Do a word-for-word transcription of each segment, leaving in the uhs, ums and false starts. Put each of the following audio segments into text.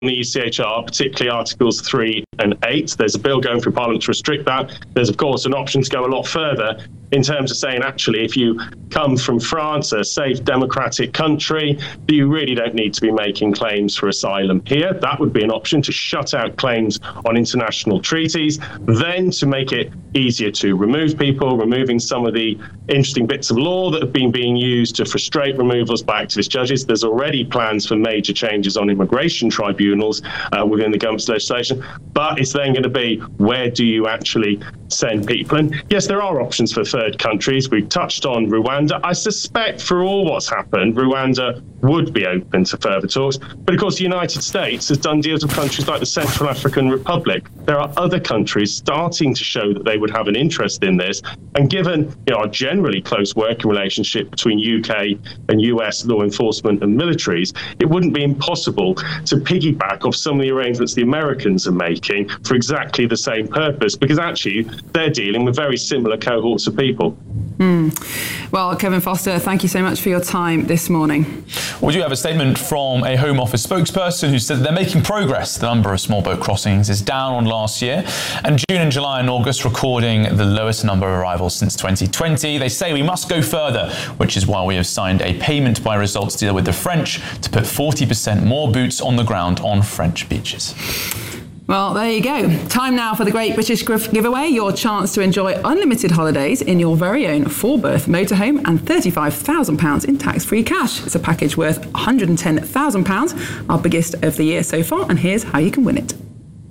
the E C H R, particularly Articles three and eight. There's a bill going through Parliament to restrict that. There's, of course, an option to go a lot further in terms of saying, actually, if you come from France, a safe democratic country, you really don't need to be making claims for asylum here. That would be an option to shut out claims on international treaties, then to make it easier to remove people, removing some of the interesting bits of law that have been being used to frustrate removals by activist judges. There's already plans for major changes on immigration tribunals uh, within the government's legislation, but it's then going to be, where do you actually send people? And yes, there are options for third countries. We've touched on Rwanda. I suspect for all what's happened, Rwanda would be open to further talks. But of course, the United States has done deals with countries like the Central African Republic. There are other countries starting to show that they would have an interest in this. And given you know, our generally close working relationship between U K and U S law enforcement and militaries, it wouldn't be impossible to piggyback off some of the arrangements the Americans are making for exactly the same purpose, because actually they're dealing with very similar cohorts of people. Mm. Well, Kevin Foster, thank you so much for your time this morning. We do have a statement from a Home Office spokesperson who said they're making progress. The number of small boat crossings is down on last year, and June and July and August recording the lowest number of arrivals since twenty twenty. They say we must go further, which is why we have signed a payment by results deal with the French to put forty percent more boots on the ground on French beaches. Well, there you go. Time now for the Great British Giveaway, your chance to enjoy unlimited holidays in your very own four-berth motorhome and thirty-five thousand pounds in tax-free cash. It's a package worth one hundred ten thousand pounds, our biggest of the year so far, and here's how you can win it.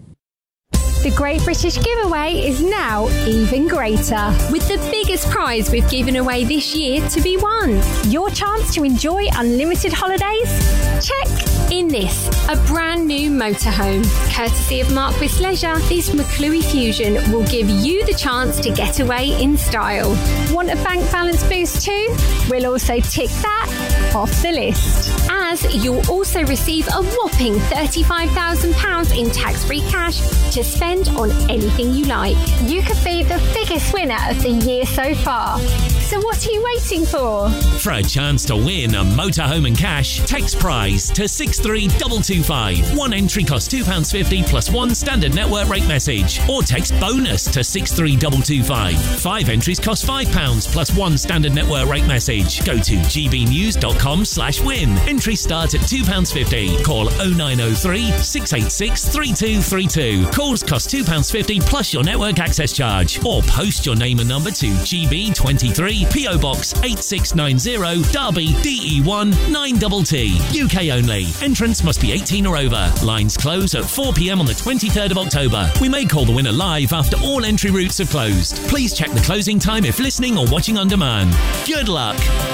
The Great British Giveaway is now even greater, with the biggest prize we've given away this year to be won. Your chance to enjoy unlimited holidays? Check. In this, a brand new motorhome. Courtesy of Marquis Leisure, this McClue Fusion will give you the chance to get away in style. Want a bank balance boost too? We'll also tick that off the list. As you'll also receive a whopping thirty-five thousand pounds in tax-free cash to spend on anything you like. You could be the biggest winner of the year so far. So what are you waiting for? For a chance to win a motorhome and cash, text prize to six three two two five. One entry costs two pounds fifty plus one standard network rate message. Or text bonus to six three two two five. Five entries cost five pounds plus one standard network rate message. Go to gbnews.com slash win. Entries start at two pounds fifty. Call oh nine oh three, six eight six, three two three two. Calls cost two pounds fifty plus your network access charge. Or post your name and number to G B twenty-three, P O Box eight six nine zero, Derby, D E one nine T T. U K only. Entrance must be eighteen or over. Lines close at four p.m. on the twenty-third of October. We may call the winner live after all entry routes are closed. Please check the closing time if listening or watching on demand. Good luck.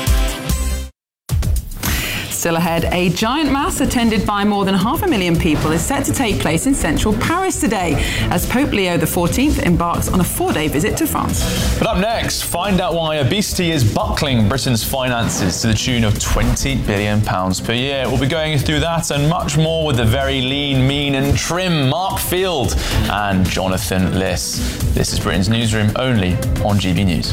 Still ahead, a giant mass attended by more than half a million people is set to take place in central Paris today as Pope Leo the fourteenth embarks on a four-day visit to France. But up next, find out why obesity is buckling Britain's finances to the tune of twenty billion pounds per year. We'll be going through that and much more with the very lean, mean and trim Mark Field and Jonathan Liss. This is Britain's Newsroom, only on G B News.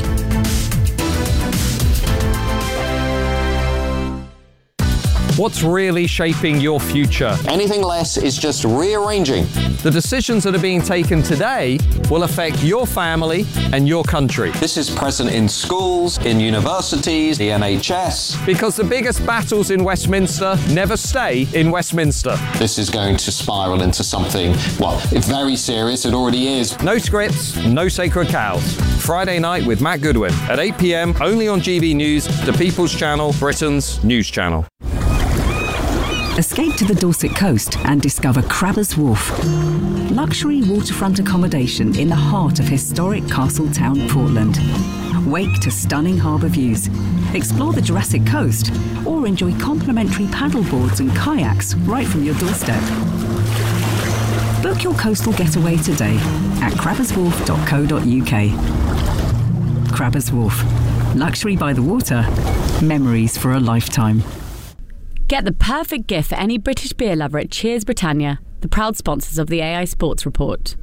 What's really shaping your future? Anything less is just rearranging. The decisions that are being taken today will affect your family and your country. This is present in schools, in universities, the N H S. Because the biggest battles in Westminster never stay in Westminster. This is going to spiral into something, well, very serious. It already is. No scripts, no sacred cows. Friday night with Matt Goodwin at eight p.m. only on G B News, the People's Channel, Britain's news channel. Escape to the Dorset coast and discover Crabbers Wharf. Luxury waterfront accommodation in the heart of historic Castletown, Portland. Wake to stunning harbour views. Explore the Jurassic Coast or enjoy complimentary paddleboards and kayaks right from your doorstep. Book your coastal getaway today at crabbers wharf dot co dot uk. Crabbers Wharf. Luxury by the water. Memories for a lifetime. Get the perfect gift for any British beer lover at Cheers Britannia, the proud sponsors of the A I Sports Report.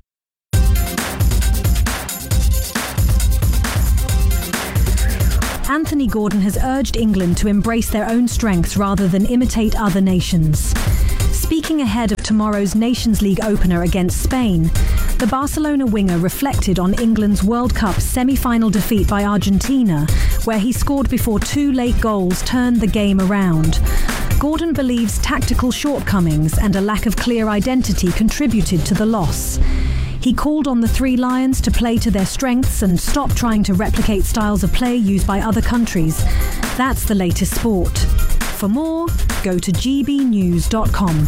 Anthony Gordon has urged England to embrace their own strengths rather than imitate other nations. Speaking ahead of tomorrow's Nations League opener against Spain, the Barcelona winger reflected on England's World Cup semi-final defeat by Argentina, where he scored before two late goals turned the game around. Gordon believes tactical shortcomings and a lack of clear identity contributed to the loss. He called on the Three Lions to play to their strengths and stop trying to replicate styles of play used by other countries. That's the latest sport. For more, go to g b news dot com.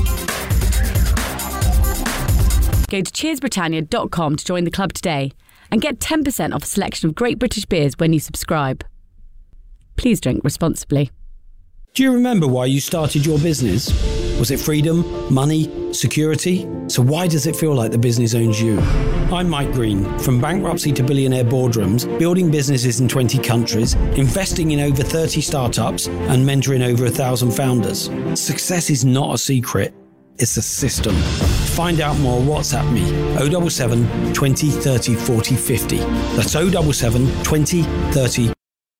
Go to cheers britannia dot com to join the club today and get ten percent off a selection of great British beers when you subscribe. Please drink responsibly. Do you remember why you started your business? Was it freedom, money, security? So why does it feel like the business owns you? I'm Mike Green, from bankruptcy to billionaire boardrooms, building businesses in twenty countries, investing in over thirty startups, and mentoring over a thousand founders. Success is not a secret, it's a system. To find out more, WhatsApp me, oh seven seven, twenty, thirty, forty, fifty. That's oh seven seven, twenty, thirty,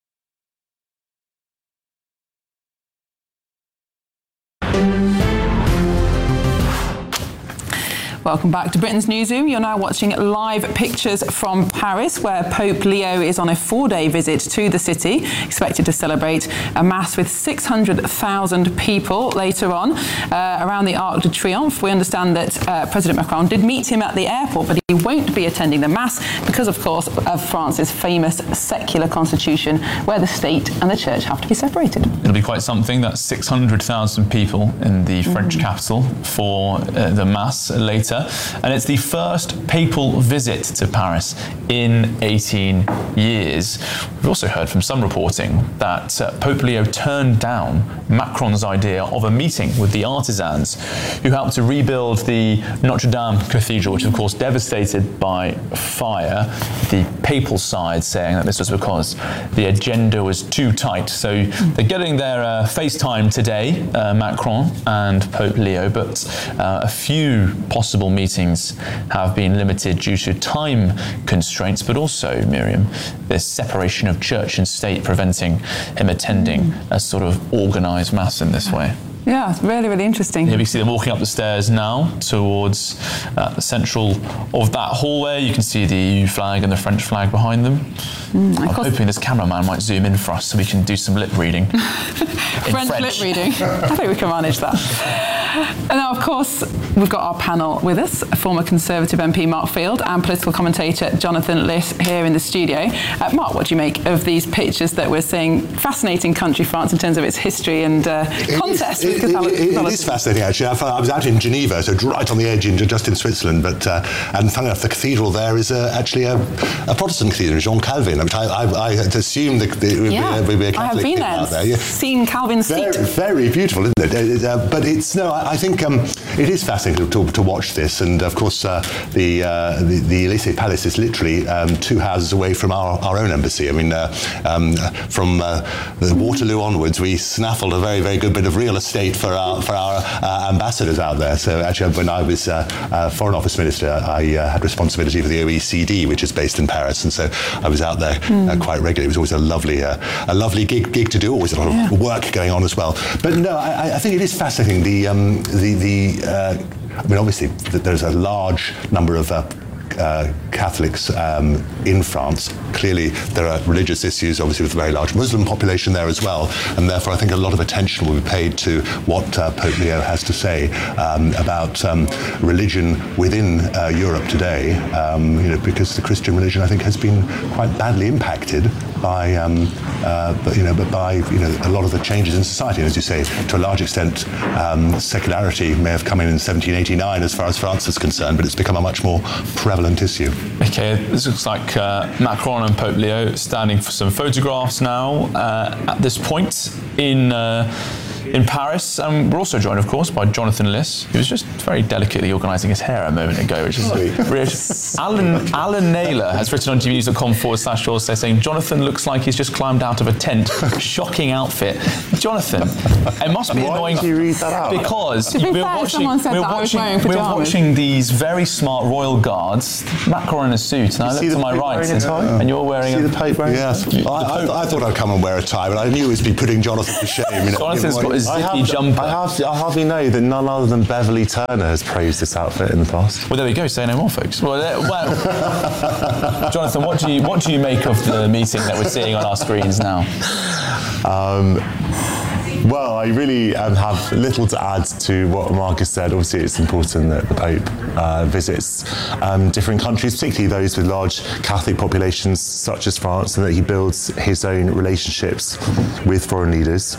Welcome back to Britain's Newsroom. You're now watching live pictures from Paris, where Pope Leo is on a four-day visit to the city, expected to celebrate a mass with six hundred thousand people later on uh, around the Arc de Triomphe. We understand that uh, President Macron did meet him at the airport, but he won't be attending the mass because, of course, of France's famous secular constitution, where the state and the church have to be separated. It'll be quite something. That's six hundred thousand people in the French mm. capital for uh, the mass later. And it's the first papal visit to Paris in eighteen years. We've also heard from some reporting that uh, Pope Leo turned down Macron's idea of a meeting with the artisans who helped to rebuild the Notre Dame Cathedral, which of course devastated by fire. The papal side saying that this was because the agenda was too tight. So they're getting their uh, FaceTime today, uh, Macron and Pope Leo, but uh, a few possible meetings have been limited due to time constraints, but also, Miriam, this separation of church and state preventing him attending mm. a sort of organised mass in this way. Yeah, it's really, really interesting. Here we see them walking up the stairs now towards uh, the central of that hallway. You can see the E U flag and the French flag behind them. Mm, I'm hoping this cameraman might zoom in for us so we can do some lip reading. French, French lip reading. I think we can manage that. And now, of course, we've got our panel with us, former Conservative M P Mark Field and political commentator Jonathan Liss here in the studio. Uh, Mark, what do you make of these pictures that we're seeing? Fascinating country, France, in terms of its history and uh, contest with Catholic. It, it, it is fascinating, actually. I, I was out in Geneva, so right on the edge, in, just in Switzerland, but uh, and funny enough, the cathedral there is uh, actually a, a Protestant cathedral, Jean Calvin. I, mean, I, I, I had assumed that it would yeah, be, a, would be a Catholic. I have been there, out there. Yeah. seen Calvin's very, seat. Very beautiful, isn't it? Uh, but it's no, I, I think um, it is fascinating to, to watch this, and of course, uh, the, uh, the the Élysée Palace is literally um, two houses away from our, our own embassy. I mean, uh, um, from uh, the Waterloo onwards, we snaffled a very, very good bit of real estate for our for our uh, ambassadors out there. So actually, when I was uh, uh, Foreign Office Minister, I uh, had responsibility for the O E C D, which is based in Paris, and so I was out there mm. uh, quite regularly. It was always a lovely, uh, a lovely gig, gig to do. Always a lot yeah. of work going on as well. But no, I, I think it is fascinating. The um, the the uh, I mean, obviously, there's a large number of uh, Uh, Catholics um, in France. Clearly, there are religious issues, obviously, with a very large Muslim population there as well, and therefore I think a lot of attention will be paid to what uh, Pope Leo has to say um, about um, religion within uh, Europe today, um, you know, because the Christian religion, I think, has been quite badly impacted by, um, uh, but, you know, but by you know a lot of the changes in society. And as you say, to a large extent, um, secularity may have come in in seventeen eighty-nine as far as France is concerned, but it's become a much more prevalent issue. Okay, this looks like uh, Macron and Pope Leo standing for some photographs now uh, at this point in uh, in Paris. And we're also joined, of course, by Jonathan Liss, who was just very delicately organising his hair a moment ago, which is really... Alan, Alan Naylor has written on G B news dot com forward slash yours saying, Jonathan looks like he's just climbed out of a tent. Shocking outfit. Jonathan, it must be Why annoying... did you read that out? Because to be we're, fair, watching, we're, watching, we're watching these very smart royal guards, Macron in a suit, and I look to my right, and, and you're wearing see a... the Pope wearing yes. a tie? I, I, I thought I'd come and wear a tie, but I knew it would be putting Jonathan to shame. You know, Jonathan's got zippy I have, jumper. I have, I have you know that none other than Beverly Turner has praised this outfit in the past. Well, there we go. Say no more, folks. Well, uh, well Jonathan, what do you what do you make of the meeting that we're seeing on our screens now? Um, Well, I really um, have little to add to what Marcus said. Obviously, it's important that the Pope uh, visits um, different countries, particularly those with large Catholic populations, such as France, and that he builds his own relationships with foreign leaders.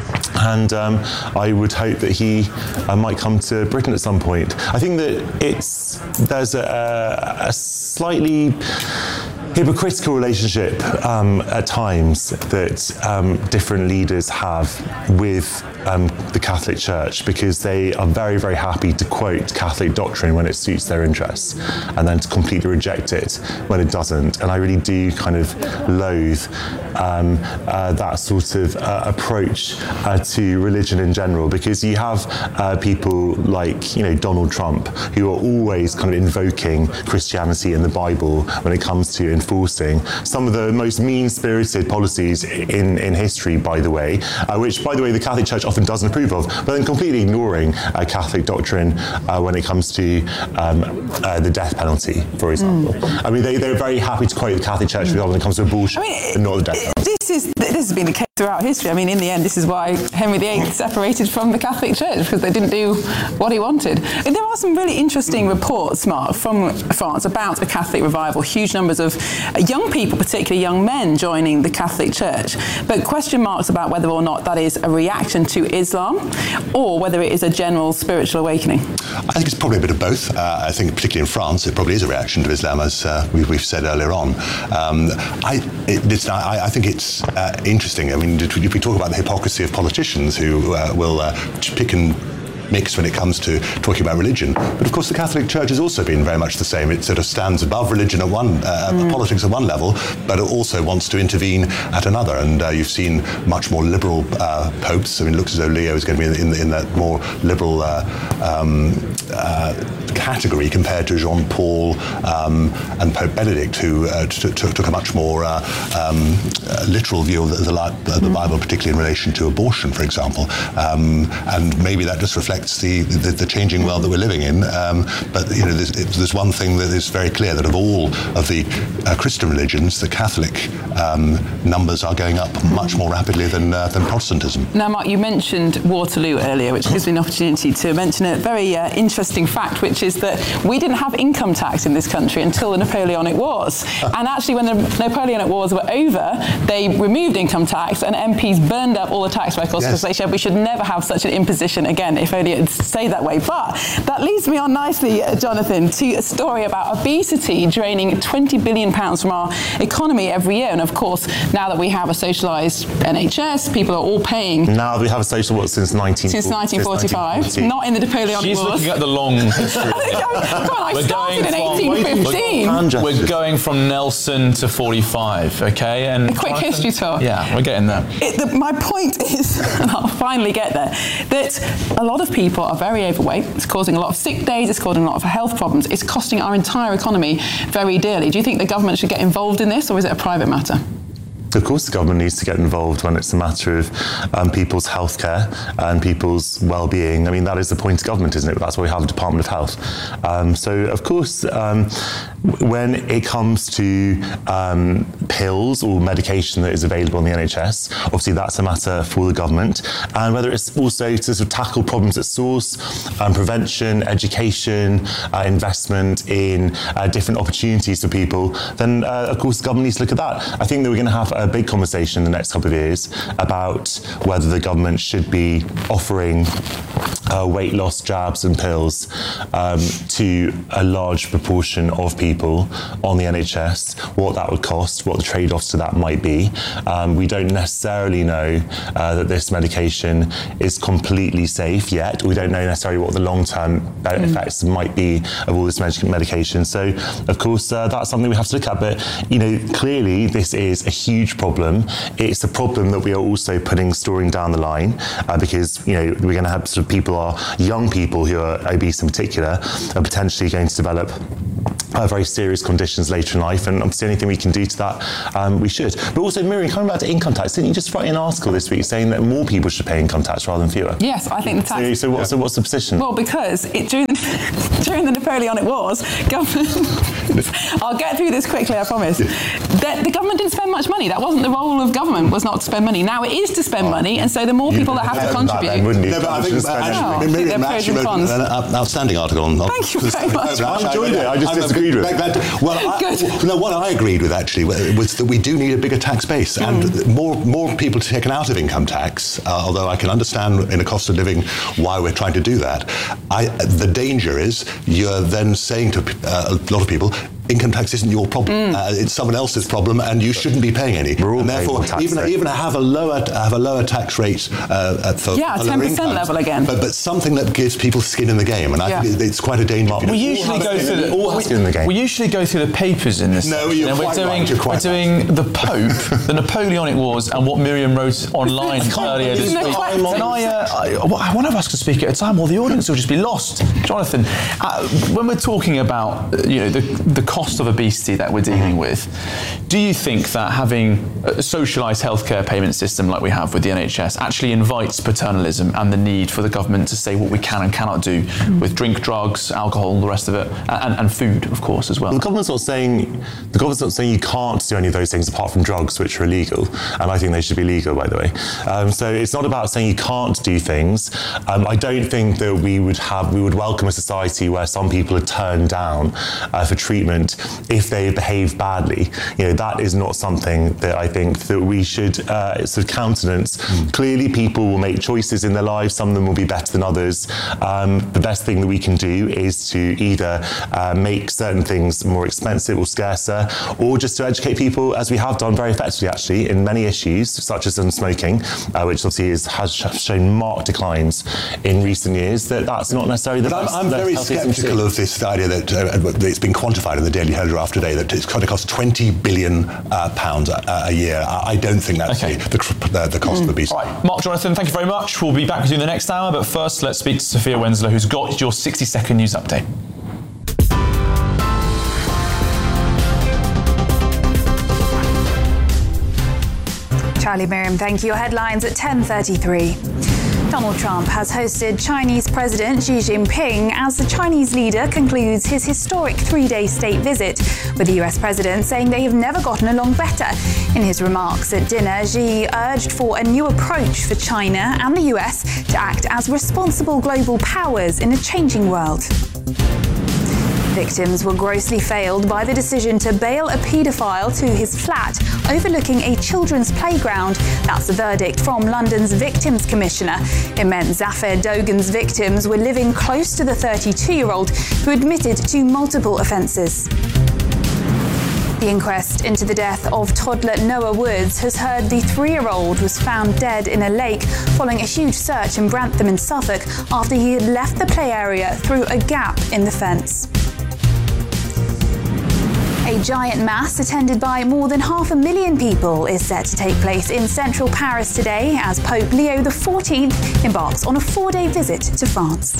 And um, I would hope that he uh, might come to Britain at some point. I think that it's there's a, a slightly hypocritical relationship um, at times that um, different leaders have with um, the Catholic Church, because they are very, very happy to quote Catholic doctrine when it suits their interests and then to completely reject it when it doesn't. And I really do kind of loathe um, uh, that sort of uh, approach uh, to religion in general, because you have uh, people like, you know, Donald Trump, who are always kind of invoking Christianity and the Bible when it comes to enforcing some of the most mean-spirited policies in, in history, by the way, uh, which, by the way, the Catholic Church often doesn't approve of, but then completely ignoring uh, Catholic doctrine uh, when it comes to um, uh, the death penalty, for example. Mm. I mean, they, they're very happy to quote the Catholic Church mm. when it comes to abortion, I mean, and not the death penalty. This is this has been the case throughout history. I mean, in the end, this is why Henry the Eighth separated from the Catholic Church, because they didn't do what he wanted. And there are some really interesting reports, Mark, from France about a Catholic revival. Huge numbers of young people, particularly young men, joining the Catholic Church. But question marks about whether or not that is a reaction to Islam or whether it is a general spiritual awakening. I think it's probably a bit of both. Uh, I think particularly in France, it probably is a reaction to Islam, as uh, we've, we've said earlier on. Um, I, it, it's, I, I think it's uh, interesting. I mean, if we talk about the hypocrisy of politicians who uh, will uh, pick and mix when it comes to talking about religion. But of course the Catholic Church has also been very much the same. It sort of stands above religion at one, uh, mm. politics at one level, but it also wants to intervene at another. And uh, you've seen much more liberal uh, popes. I mean, it looks as though Leo is going to be in, in, in that more liberal uh, um, uh, category compared to Jean Paul um, and Pope Benedict, who uh, t- t- took a much more uh, um, uh, literal view of the, the, the mm. Bible, particularly in relation to abortion, for example. Um, and maybe that just reflects The, the, the changing world that we're living in. Um, but you know, there's, there's one thing that is very clear, that of all of the uh, Christian religions, the Catholic um, numbers are going up much more rapidly than uh, than Protestantism. Now, Mark, you mentioned Waterloo earlier, which gives me an opportunity to mention a very uh, interesting fact, which is that we didn't have income tax in this country until the Napoleonic Wars. And actually, when the Napoleonic Wars were over, they removed income tax, and M Ps burned up all the tax records because yes. they said we should never have such an imposition again, if only it'd stay that way. But that leads me on nicely, uh, Jonathan, to a story about obesity draining twenty billion pounds from our economy every year. And of course, now that we have a socialised N H S, people are all paying. Now that we have a social what since nineteen since nineteen forty-five, since not in the Napoleonic She's Wars. She's looking at the long history. Come on, I we're started in from, eighteen fifteen. We're, we're going from Nelson to forty-five, okay? And a quick Jonathan, history tour. Yeah, we're getting there. It, the, my point is, and I'll finally get there, that a lot of people are very overweight. It's causing a lot of sick days. It's causing a lot of health problems. It's costing our entire economy very dearly. Do you think the government should get involved in this, or is it a private matter? Of course the government needs to get involved when it's a matter of um, people's healthcare and people's well-being. I mean, that is the point of government, isn't it? That's why we have a Department of Health. Um, so, of course, um, when it comes to um, pills or medication that is available in the N H S, obviously that's a matter for the government. And whether it's also to sort of tackle problems at source, um, prevention, education, uh, investment in uh, different opportunities for people, then, uh, of course, the government needs to look at that. I think that we're going to have a big conversation in the next couple of years about whether the government should be offering uh, weight loss jabs and pills um, to a large proportion of people on the N H S, what that would cost, what the trade-offs to that might be. Um, we don't necessarily know uh, that this medication is completely safe yet. We don't know necessarily what the long-term mm. effects might be of all this med- medication. So, of course, uh, that's something we have to look at. But, you know, clearly this is a huge problem. It's a problem that we are also putting, storing down the line uh, because, you know, we're going to have sort of people, are young people who are obese in particular, are potentially going to develop uh, very serious conditions later in life, and obviously anything we can do to that, um, we should. But also, Miriam, coming back to income tax, didn't you just write an article this week saying that more people should pay income tax rather than fewer? Yes, I think the tax... So, so, what, so what's the position? Well, because it, during, during the Napoleonic Wars, government... I'll get through this quickly, I promise. The, the government didn't spend much money. That wasn't the role of government, was not to spend money. Now it is to spend oh. money, and so the more people that have to contribute... Then, wouldn't you? No, but I think, actually, oh, Miriam actually wrote an, an outstanding article on... Thank you very much. I enjoyed it. I just disagreed with it. Well, I, no, what I agreed with actually was that we do need a bigger tax base mm. and more more people taken out of income tax. Uh, although I can understand in a cost of living why we're trying to do that. I, the danger is you're then saying to uh, a lot of people, income tax isn't your problem. Mm. Uh, it's someone else's problem, and you shouldn't be paying any. We're all and therefore, tax even rate. even have a lower have a lower tax rate uh, for yeah, ten percent level again. But but something that gives people skin in the game, and I yeah. think it's quite a dangerous. We usually go through the, all we, skin in the game. We usually go through the papers in this. No, section, you're and quite we're doing, right. You're quite we're doing the Pope, the Napoleonic Wars, and what Miriam wrote online earlier this week. And I, uh, I, well, one of us could speak at a time, or the audience will just be lost. Jonathan, uh, when we're talking about uh, you know the the cost of obesity that we're dealing with, do you think that having a socialised healthcare payment system like we have with the N H S actually invites paternalism and the need for the government to say what we can and cannot do mm. with drink, drugs, alcohol, the rest of it, and, and food, of course, as well? well the government's not saying the government's not saying you can't do any of those things apart from drugs, which are illegal, and I think they should be legal, by the way. Um, so it's not about saying you can't do things. Um, I don't think that we would have we would welcome a society where some people are turned down uh, for treatment if they behave badly. You know, that is not something that I think that we should uh, sort of countenance. Mm. Clearly, people will make choices in their lives. Some of them will be better than others. Um, the best thing that we can do is to either uh, make certain things more expensive or scarcer, or just to educate people, as we have done very effectively, actually, in many issues, such as on smoking, uh, which obviously is, has shown marked declines in recent years, that that's not necessarily the but best. I'm, I'm very sceptical of this idea that, uh, that it's been quantified in the Daily Telegraph today, that it's going to cost twenty billion uh, pounds a, a year. I, I don't think that's okay. the, the, the cost mm. of obesity. All right, Mark, Jonathan, thank you very much. We'll be back with you in the next hour, but first let's speak to Sophia Wensler, who's got your sixty second news update. Charlie, Miriam, thank you. Your headlines at ten thirty-three. Donald Trump has hosted Chinese President Xi Jinping as the Chinese leader concludes his historic three-day state visit, with the U S president saying they have never gotten along better. In his remarks at dinner, Xi urged for a new approach for China and the U S to act as responsible global powers in a changing world. Victims were grossly failed by the decision to bail a paedophile to his flat overlooking a children's playground. That's the verdict from London's Victims Commissioner. It meant Zafar Dogan's victims were living close to the thirty-two-year-old who admitted to multiple offences. The inquest into the death of toddler Noah Woods has heard the three-year-old was found dead in a lake following a huge search in Grantham in Suffolk after he had left the play area through a gap in the fence. A giant mass attended by more than half a million people is set to take place in central Paris today as Pope Leo the fourteenth embarks on a four-day visit to France.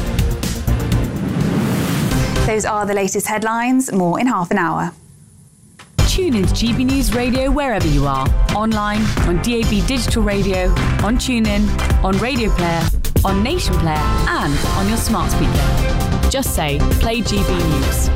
Those are the latest headlines. More in half an hour. Tune into G B News Radio wherever you are. Online, on D A B Digital Radio, on TuneIn, on Radio Player, on Nation Player, and on your smart speaker. Just say, play G B News.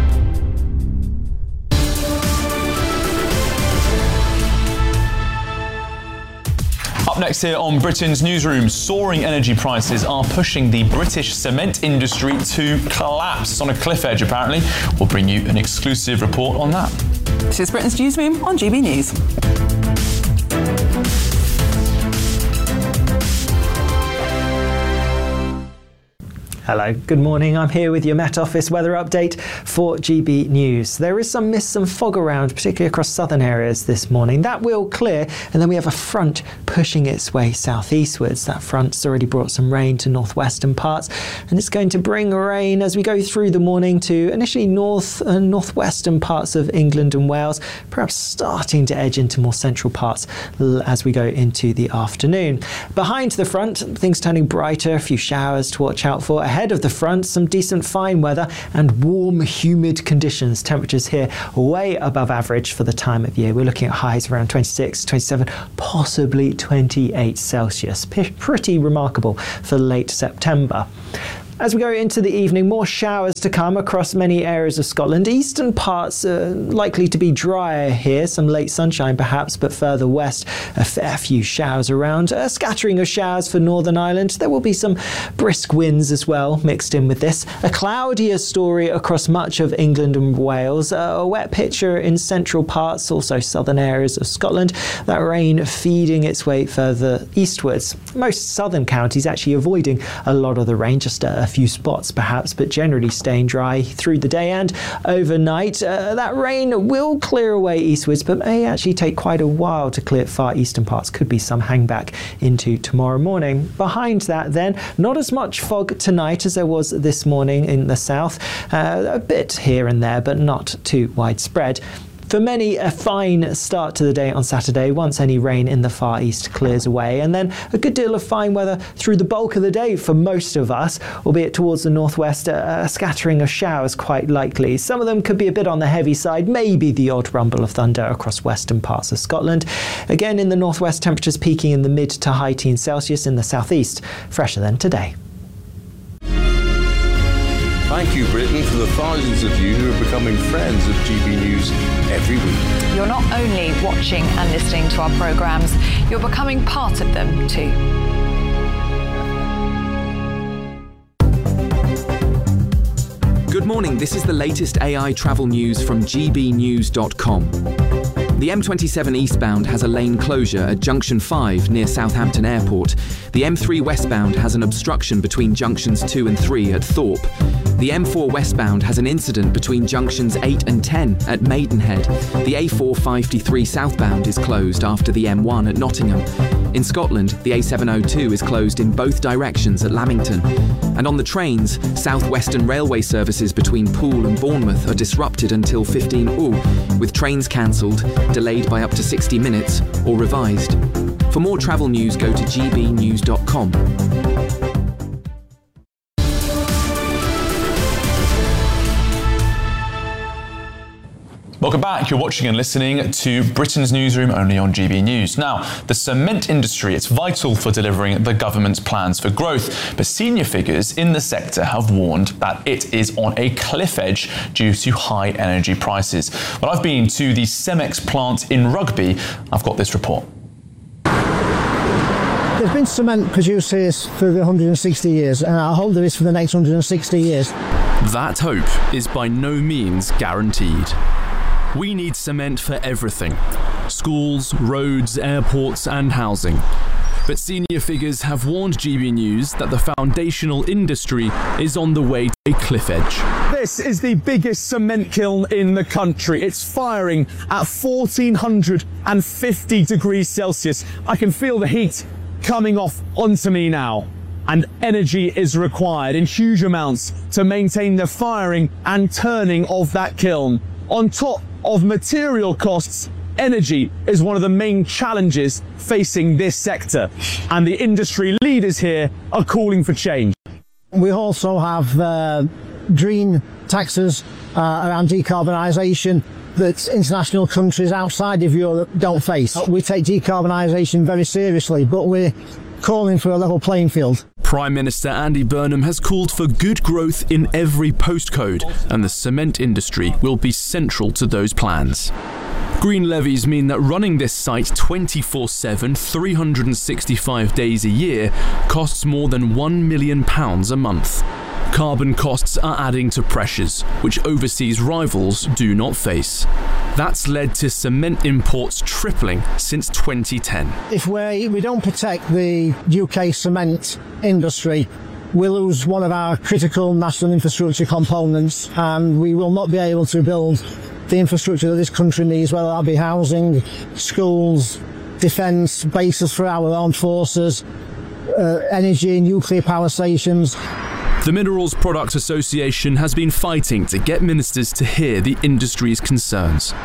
Up next here on Britain's Newsroom, soaring energy prices are pushing the British cement industry to collapse. It's on a cliff edge, apparently. We'll bring you an exclusive report on that. This is Britain's Newsroom on G B News. Hello, good morning. I'm here with your Met Office weather update for G B News. There is some mist and fog around, particularly across southern areas this morning. That will clear, and then we have a front pushing its way southeastwards. That front's already brought some rain to northwestern parts, and it's going to bring rain as we go through the morning to initially north and northwestern parts of England and Wales, perhaps starting to edge into more central parts as we go into the afternoon. Behind the front, things turning brighter, a few showers to watch out for ahead ahead of the front, some decent fine weather and warm, humid conditions. Temperatures here way above average for the time of year. We're looking at highs around twenty-six, twenty-seven, possibly twenty-eight Celsius. P- pretty remarkable for late September. As we go into the evening, more showers to come across many areas of Scotland. Eastern parts are likely to be drier here, some late sunshine perhaps, but further west, a fair few showers around. A scattering of showers for Northern Ireland. There will be some brisk winds as well mixed in with this. A cloudier story across much of England and Wales. A wet picture in central parts, also southern areas of Scotland. That rain feeding its way further eastwards. Most southern counties actually avoiding a lot of the rain, just a A few spots perhaps, but generally staying dry through the day and overnight. Uh, that rain will clear away eastwards, but may actually take quite a while to clear far eastern parts. Could be some hangback into tomorrow morning. Behind that then, not as much fog tonight as there was this morning in the south. Uh, a bit here and there, but not too widespread. For many, a fine start to the day on Saturday once any rain in the far east clears away, and then a good deal of fine weather through the bulk of the day for most of us, albeit towards the northwest, a, a scattering of showers quite likely. Some of them could be a bit on the heavy side, maybe the odd rumble of thunder across western parts of Scotland. Again, in the northwest, temperatures peaking in the mid to high teens Celsius. In the southeast, fresher than today. Thank you, Britain, for the thousands of you who are becoming friends of G B News every week. You're not only watching and listening to our programmes, you're becoming part of them too. Good morning, this is the latest A I travel news from G B news dot com. The M twenty-seven eastbound has a lane closure at Junction five near Southampton Airport. The M three westbound has an obstruction between junctions two and three at Thorpe. The M four westbound has an incident between junctions eight and ten at Maidenhead. The A four fifty-three southbound is closed after the M one at Nottingham. In Scotland, the A seven oh two is closed in both directions at Lamington. And on the trains, South Western Railway services between Poole and Bournemouth are disrupted until fifteen août, with trains cancelled, delayed by up to sixty minutes, or revised. For more travel news, go to G B news dot com. Welcome back. You're watching and listening to Britain's Newsroom, only on G B News. Now, the cement industry, it's vital for delivering the government's plans for growth, but senior figures in the sector have warned that it is on a cliff edge due to high energy prices. Well, I've been to the Cemex plant in Rugby. I've got this report. There's been cement produced here for one hundred sixty years, and I hope there is for the next one hundred sixty years. That hope is by no means guaranteed. We need cement for everything: schools, roads, airports and housing. But senior figures have warned G B News that the foundational industry is on the way to a cliff edge. This is the biggest cement kiln in the country. It's firing at fourteen fifty degrees Celsius. I can feel the heat coming off onto me now. And energy is required in huge amounts to maintain the firing and turning of that kiln. On top of material costs, energy is one of the main challenges facing this sector, and the industry leaders here are calling for change. We also have uh, green taxes uh, around decarbonisation that international countries outside of Europe don't face. We take decarbonisation very seriously, but we're calling for a level playing field. Prime Minister Andy Burnham has called for good growth in every postcode, and the cement industry will be central to those plans. Green levies mean that running this site twenty-four seven, three hundred sixty-five days a year costs more than one million pounds a month. Carbon costs are adding to pressures, which overseas rivals do not face. That's led to cement imports tripling since twenty ten. If we, we don't protect the U K cement industry, we lose one of our critical national infrastructure components, and we will not be able to build the infrastructure that this country needs, whether that be housing, schools, defence, bases for our armed forces, uh, energy, nuclear power stations. The Minerals Products Association has been fighting to get ministers to hear the industry's concerns.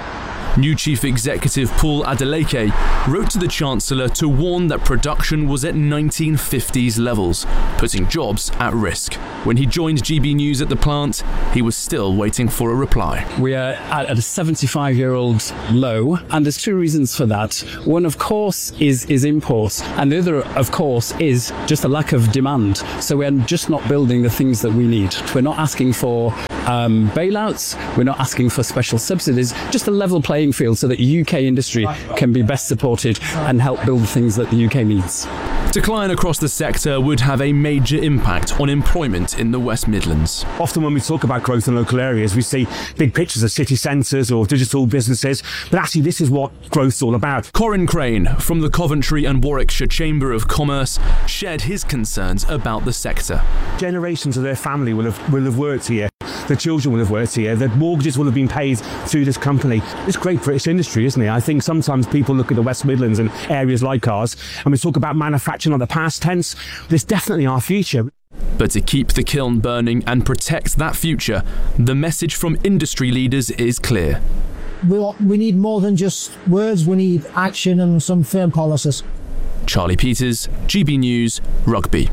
New Chief Executive Paul Adeleke wrote to the Chancellor to warn that production was at nineteen fifties levels, putting jobs at risk. When he joined G B News at the plant, he was still waiting for a reply. We are at a seventy-five-year-old low, and there's two reasons for that. One, of course, is, is imports, and the other, of course, is just a lack of demand. So we're just not building the things that we need. We're not asking for um, bailouts, we're not asking for special subsidies, just a level playing field so that U K industry can be best supported and help build the things that the U K needs. Decline across the sector would have a major impact on employment in the West Midlands. Often when we talk about growth in local areas, we see big pictures of city centres or digital businesses, but actually this is what growth's all about. Corin Crane from the Coventry and Warwickshire Chamber of Commerce shared his concerns about the sector. Generations of their family will have, will have worked here. The children will have worked here, their mortgages will have been paid through this company. It's great British industry, isn't it? I think sometimes people look at the West Midlands and areas like ours, and we talk about manufacturing on the past tense. There's definitely our future. But to keep the kiln burning and protect that future, the message from industry leaders is clear. We, we need more than just words, we need action and some firm policies. Charlie Peters, G B News, Rugby.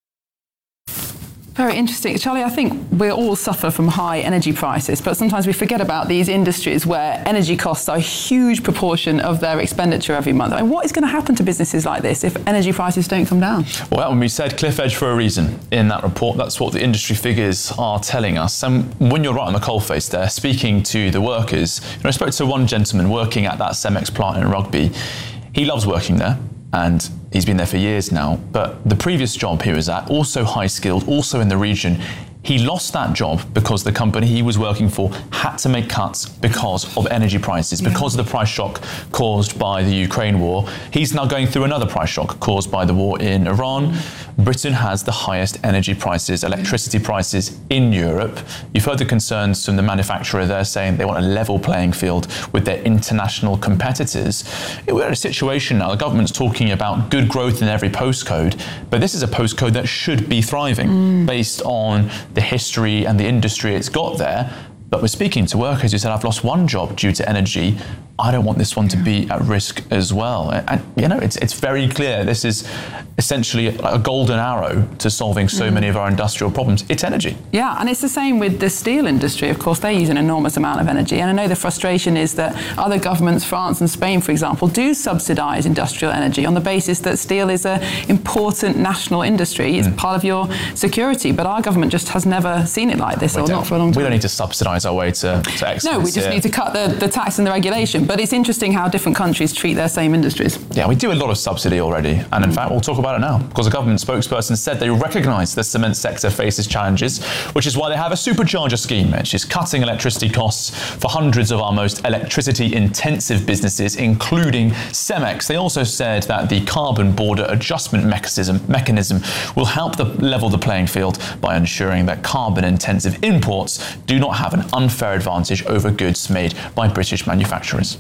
Very interesting. Charlie, I think we all suffer from high energy prices, but sometimes we forget about these industries where energy costs are a huge proportion of their expenditure every month. I mean, what is going to happen to businesses like this if energy prices don't come down? Well, when we said cliff edge for a reason in that report, that's what the industry figures are telling us. And when you're right on the coalface there, speaking to the workers, you know, I spoke to one gentleman working at that Cemex plant in Rugby. He loves working there, and he's been there for years now, but the previous job he was at, also high skilled, also in the region, he lost that job because the company he was working for had to make cuts because of energy prices, yeah. because of the price shock caused by the Ukraine war. He's now going through another price shock caused by the war in Iran. Britain has the highest energy prices, electricity prices in Europe. You've heard the concerns from the manufacturer there saying they want a level playing field with their international competitors. We're in a situation now, the government's talking about good growth in every postcode, but this is a postcode that should be thriving mm. based on the history and the industry it's got there. But we're speaking to workers who said, I've lost one job due to energy. I don't want this one to be at risk as well. And, you know, it's it's very clear this is essentially a golden arrow to solving so mm. many of our industrial problems. It's energy. Yeah, and it's the same with the steel industry. Of course, they use an enormous amount of energy. And I know the frustration is that other governments, France and Spain, for example, do subsidise industrial energy on the basis that steel is an important national industry. It's mm. part of your security. But our government just has never seen it like this, we or not for a long time. We don't need to subsidise our way to, to excellence. No, we just yeah. need to cut the, the tax and the regulation. But it's interesting how different countries treat their same industries. Yeah, we do a lot of subsidy already. And in fact, we'll talk about it now, because a government spokesperson said they recognise the cement sector faces challenges, which is why they have a supercharger scheme, which is cutting electricity costs for hundreds of our most electricity-intensive businesses, including Cemex. They also said that the carbon border adjustment mechanism, mechanism will help the level the playing field by ensuring that carbon-intensive imports do not have an unfair advantage over goods made by British manufacturers.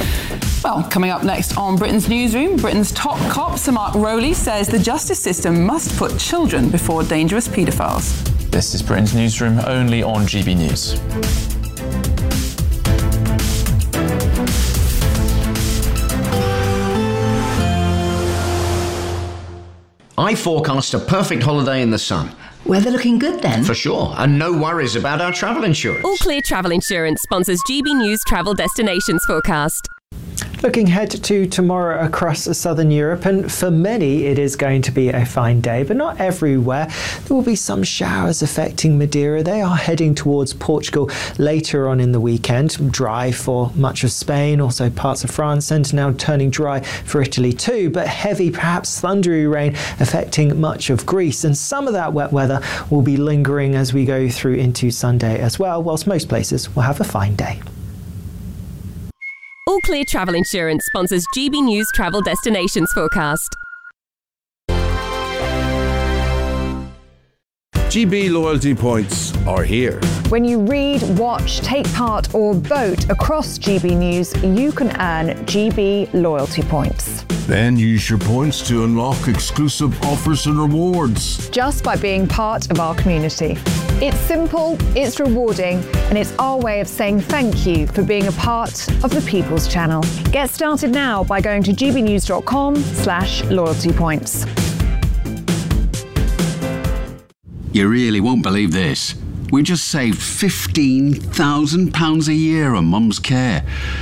Well, coming up next on Britain's Newsroom, Britain's top cop, Sir Mark Rowley, says the justice system must put children before dangerous paedophiles. This is Britain's Newsroom, only on G B News. I forecast a perfect holiday in the sun. Weather looking good then? For sure, and no worries about our travel insurance. All Clear Travel Insurance sponsors G B News Travel Destinations Forecast. Looking ahead to tomorrow across southern Europe, and for many it is going to be a fine day, but not everywhere. There will be some showers affecting Madeira. They are heading towards Portugal later on in the weekend. Dry for much of Spain, also parts of France, and now turning dry for Italy too, but heavy, perhaps thundery rain affecting much of Greece, and some of that wet weather will be lingering as we go through into Sunday as well, whilst most places will have a fine day. All Clear Travel Insurance sponsors G B News Travel Destinations Forecast. G B loyalty points are here. When you read, watch, take part or vote across G B News, you can earn G B loyalty points. Then use your points to unlock exclusive offers and rewards. Just by being part of our community. It's simple, it's rewarding, and it's our way of saying thank you for being a part of the People's Channel. Get started now by going to gbnews.com slash loyalty points. You really won't believe this. We just saved fifteen thousand pounds a year on Mum's care.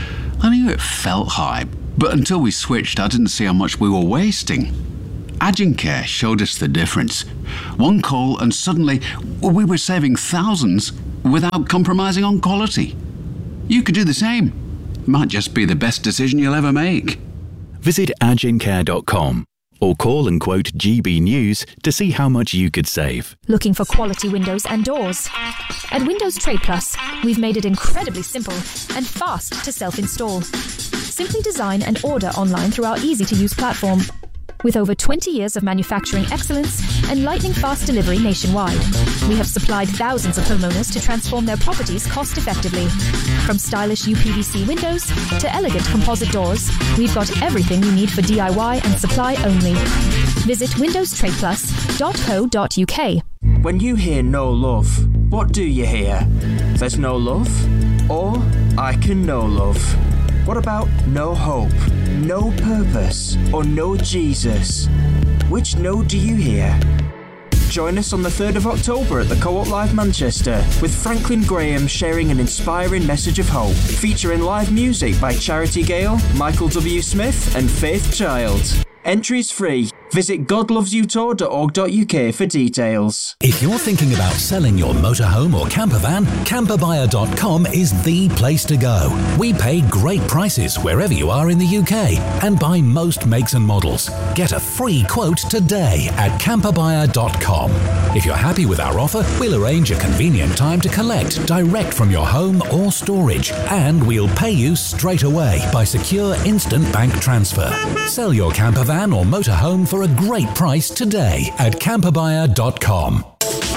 I knew it felt high, but until we switched, I didn't see how much we were wasting. Agencare showed us the difference. One call and suddenly we were saving thousands without compromising on quality. You could do the same. Might just be the best decision you'll ever make. Visit agencare dot com or call and quote G B News to see how much you could save. Looking for quality windows and doors? At Windows Trade Plus, we've made it incredibly simple and fast to self-install. Simply design and order online through our easy-to-use platform. With over twenty years of manufacturing excellence and lightning-fast delivery nationwide, we have supplied thousands of homeowners to transform their properties cost-effectively. From stylish U P V C windows to elegant composite doors, we've got everything you need for D I Y and supply only. Visit windows trade plus dot co dot U K. When you hear no love, what do you hear? There's no love? Or I can know love? What about no hope, no purpose, or no Jesus? Which no do you hear? Join us on the third of October at the Co-op Live Manchester with Franklin Graham sharing an inspiring message of hope, featuring live music by Charity Gale, Michael W. Smith and Faith Child. Entries free. Visit god loves you tour dot org dot U K for details. If you're thinking about selling your motorhome or camper van, camper buyer dot com is the place to go. We pay great prices wherever you are in the U K and buy most makes and models. Get a free quote today at camper buyer dot com. If you're happy with our offer, we'll arrange a convenient time to collect direct from your home or storage, and we'll pay you straight away by secure instant bank transfer. Sell your camper van or motorhome for a great price today at camper buyer dot com.